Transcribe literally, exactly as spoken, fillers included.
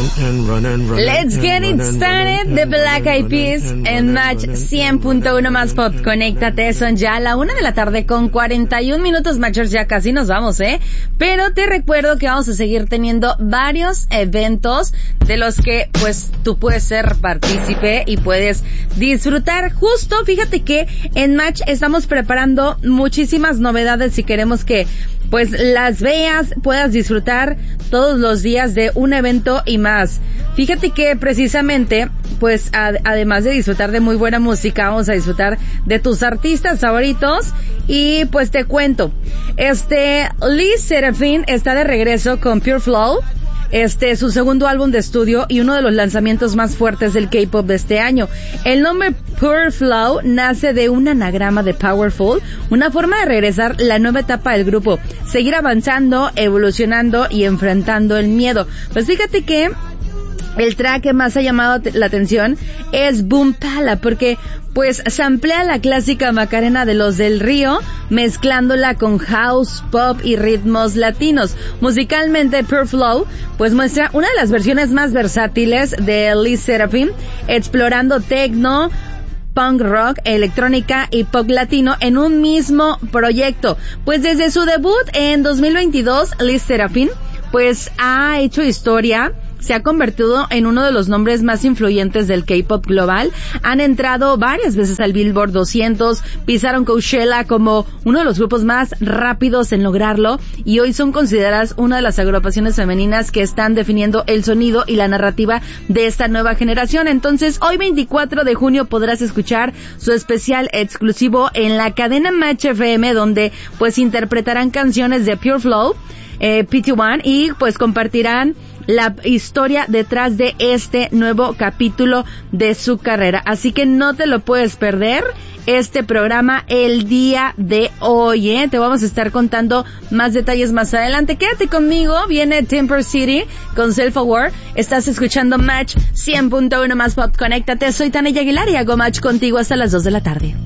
Let's get it started, The Black Eyed Peas en Match cien punto uno más Pop. Conéctate, son ya la una de la tarde con cuarenta y un minutos, Matchers, ya casi nos vamos, ¿eh? Pero te recuerdo que vamos a seguir teniendo varios eventos de los que, pues, tú puedes ser partícipe y puedes disfrutar. Justo, fíjate que en Match estamos preparando muchísimas novedades y queremos que, pues, las veas, puedas disfrutar todos los días de un evento y más. Fíjate que precisamente, pues, ad- además de disfrutar de muy buena música, vamos a disfrutar de tus artistas favoritos y, pues, te cuento. Este, LE SSERAFIM está de regreso con Pure Flow. Este, su segundo álbum de estudio y uno de los lanzamientos más fuertes del K-pop de este año. El nombre Pure Flow nace de un anagrama de Powerful, una forma de regresar la nueva etapa del grupo, seguir avanzando, evolucionando y enfrentando el miedo. Pues fíjate que el track que más ha llamado la atención es Boom Pala, porque pues samplea la clásica Macarena de los del Río, mezclándola con house, pop y ritmos latinos. Musicalmente, Pure Flow pues muestra una de las versiones más versátiles de LE SSERAFIM, explorando techno, punk rock, electrónica y pop latino en un mismo proyecto. Pues desde su debut en dos mil veintidós, LE SSERAFIM pues ha hecho historia. Se ha convertido en uno de los nombres más influyentes del K-pop global. Han entrado varias veces al Billboard doscientos, pisaron Coachella como uno de los grupos más rápidos en lograrlo y hoy son consideradas una de las agrupaciones femeninas que están definiendo el sonido y la narrativa de esta nueva generación. Entonces, hoy veinticuatro de junio podrás escuchar su especial exclusivo en la cadena Match F M, donde pues interpretarán canciones de Pure Flow, eh, P T One, y pues compartirán la historia detrás de este nuevo capítulo de su carrera. Así que no te lo puedes perder este programa el día de hoy, ¿eh? Te vamos a estar contando más detalles más adelante. Quédate conmigo, viene Temper City con Self Aware. Estás escuchando Match cien punto uno más Pop. Conéctate, soy Tania Aguilar y hago Match contigo hasta las dos de la tarde.